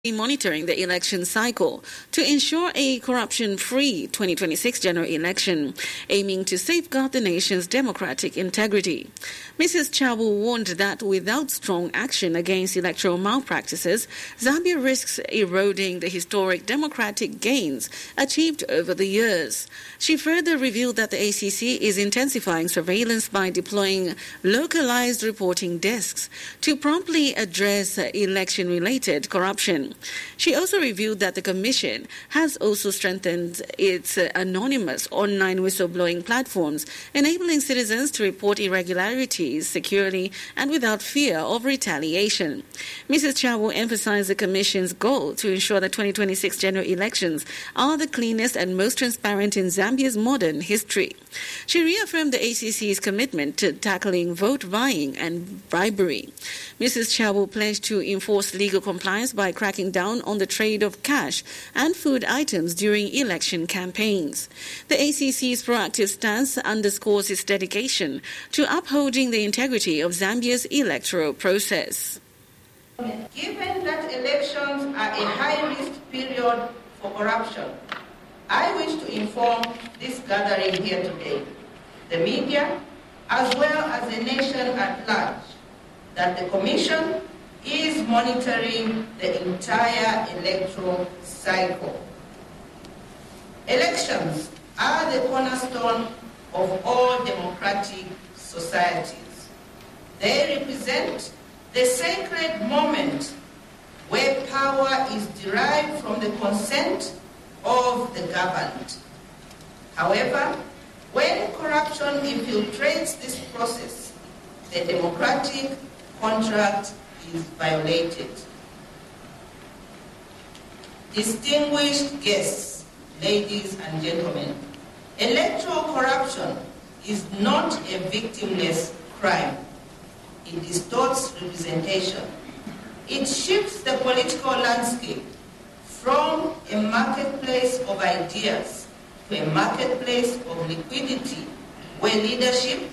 monitoring the election cycle to ensure a corruption-free 2026 general election, aiming to safeguard the nation's democratic integrity. Mrs. Chabu warned that without strong action against electoral malpractices, Zambia risks eroding the historic democratic gains achieved over the years. She further revealed that the ACC is intensifying surveillance by deploying localized reporting desks to promptly address election-related corruption. She also revealed that the Commission has also strengthened its anonymous online whistleblowing platforms, enabling citizens to report irregularities securely and without fear of retaliation. Mrs. Chabu emphasized the Commission's goal to ensure that 2026 general elections are the cleanest and most transparent in Zambia's modern history. She reaffirmed the ACC's commitment to tackling vote buying and bribery. Mrs. Chabu pledged to enforce legal compliance by cracking down on the trade of cash and food items during election campaigns. The ACC's proactive stance underscores its dedication to upholding the integrity of Zambia's electoral process. Given that elections are a high-risk period for corruption, I wish to inform this gathering here today, the media, as well as the nation at large, that the Commission is monitoring the entire electoral cycle. Elections are the cornerstone of all democratic societies. They represent the sacred moment where power is derived from the consent of the governed. However, when corruption infiltrates this process, the democratic contract is violated. Distinguished guests, ladies and gentlemen, electoral corruption is not a victimless crime. It distorts representation. It shifts the political landscape from a marketplace of ideas to a marketplace of liquidity, where leadership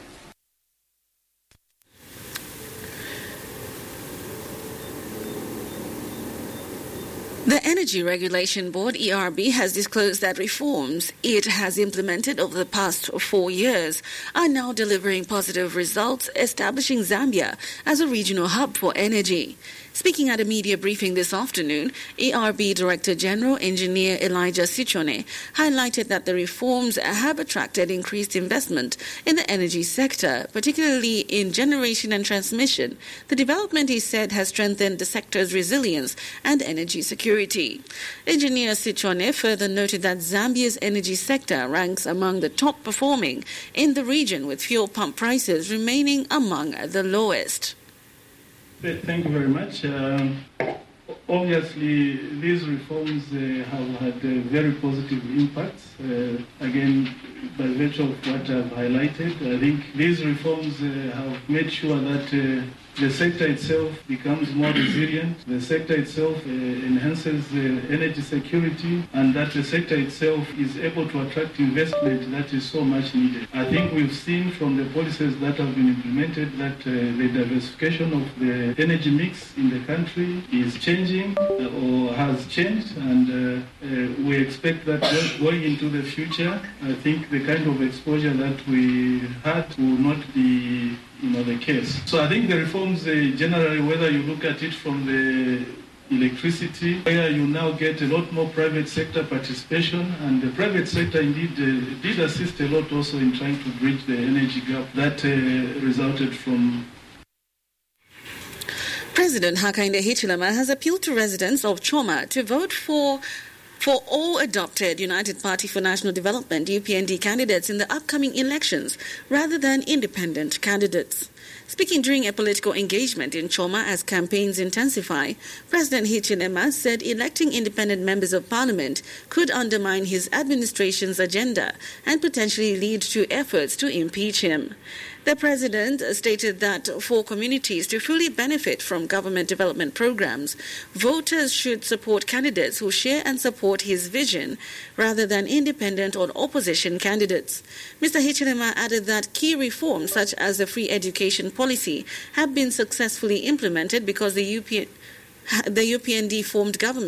The Energy Regulation Board, ERB, has disclosed that reforms it has implemented over the past 4 years are now delivering positive results, establishing Zambia as a regional hub for energy. Speaking at a media briefing this afternoon, ERB Director General Engineer Elijah Sichone highlighted that the reforms have attracted increased investment in the energy sector, particularly in generation and transmission. The development, he said, has strengthened the sector's resilience and energy security. Engineer Sichone further noted that Zambia's energy sector ranks among the top performing in the region, with fuel pump prices remaining among the lowest. Thank you very much. Obviously, these reforms have had very positive impacts. Again, by virtue of what I've highlighted, I think these reforms have made sure that the sector itself becomes more resilient, the sector itself enhances energy security, and that the sector itself is able to attract investment that is so much needed. I think we've seen from the policies that have been implemented that the diversification of the energy mix in the country is changing or has changed, and we expect that going into the future, I think the kind of exposure that we had will not be the case. So I think the reforms generally, whether you look at it from the electricity, where you now get a lot more private sector participation, and the private sector indeed did assist a lot also in trying to bridge the energy gap that resulted from. President Hakainde Hichilema has appealed to residents of Choma to vote for all adopted United Party for National Development UPND candidates in the upcoming elections rather than independent candidates. Speaking during a political engagement in Choma as campaigns intensify, President Hichilema said electing independent members of parliament could undermine his administration's agenda and potentially lead to efforts to impeach him. The president stated that for communities to fully benefit from government development programs, voters should support candidates who share and support his vision rather than independent or opposition candidates. Mr. Hichilema added that key reforms such as the free education policy have been successfully implemented because the the UPND formed government